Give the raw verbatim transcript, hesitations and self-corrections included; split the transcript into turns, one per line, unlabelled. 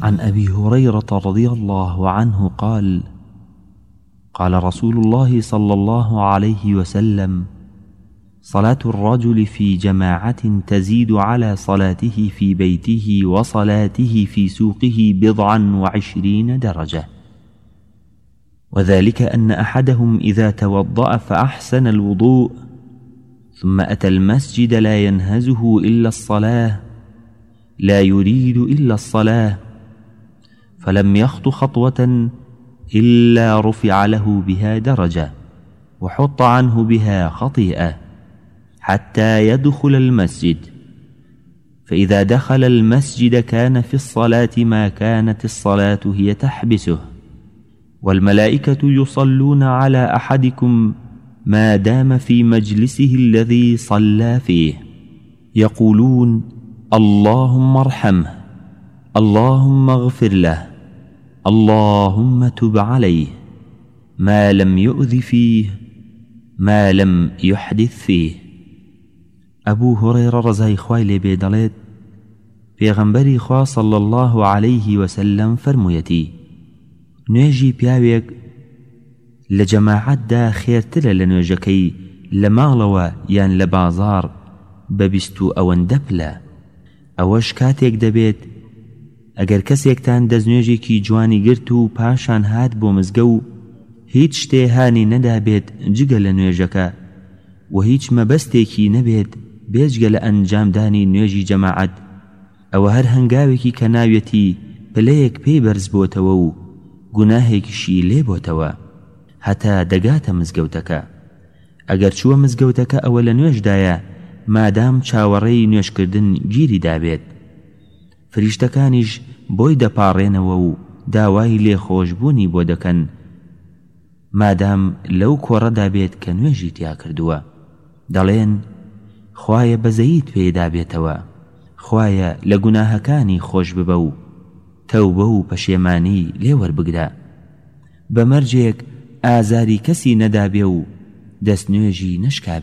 عن أبي هريرة رضي الله عنه قال: قال رسول الله صلى الله عليه وسلم: صلاة الرجل في جماعة تزيد على صلاته في بيته وصلاته في سوقه بضعا وعشرين درجة. وذلك أن أحدهم إذا توضأ فأحسن الوضوء ثم أتى المسجد لا ينهزه إلا الصلاة، لا يريد إلا الصلاة، فلم يخط خطوة إلا رفع له بها درجة وحط عنه بها خطيئة حتى يدخل المسجد، فإذا دخل المسجد كان في الصلاة ما كانت الصلاة هي تحبسه، والملائكة يصلون على أحدكم ما دام في مجلسه الذي صلى فيه، يقولون: اللهم ارحمه، اللهم اغفر له، اللهم تب عليه، ما لم يؤذ فيه، ما لم يحدث فيه. أبو هريرة رضي خوای لێ دەڵێت پێغەمبەری خوا صلى الله عليه وسلم فەرموویەتی: نوێژی پیاوێک لە جەماعەتدا خێرترە لە نوێژەکەی لە ماڵەوە یان لە بازاڕ بە بیست و ئەوەندە پلە. ئەوەش کاتێک دەبێت ئەگەر کەسێکتان دەستنوێژێکی جوانی گرت و پاشان هات بۆ مزگە و هیچ شتێ هانی نەدابێت جگە لە نوێژەکە و هیچ مەبەستێکی نەبێت بێجگە لە ئەنجامدانی نوێژی جەماعەت، ئەوە هەر هەنگاوێکی کە ناوێتی پلەیەک پێی بەرز بۆتەوە و گوناهێکیشی لێ بۆتەوە هەتا دەگاتە مزگەوتەکە. ئەگەر چووە مزگەوتەکە ئەوە لە نوێژدایە مادام چاوەڕێی نوێژکردن گیری دابێت، فریشتەکانیش بۆی دەپاڕێنەوە و داوای لێخۆشبوونی بۆ دەکەن مادام لەو کۆڕەدا بێت کە نوێژی تیا کردووە. دەڵێن: خوایە بەزەییت پێدا بێتەوە، خوایە لە گوناهەکانی خۆش ببە و تەوبە و پەشێمانی لێوەربگرە، بەمەرجێک ئازاری کەسی نەدابێ و دەستنوێژی نشکابێ.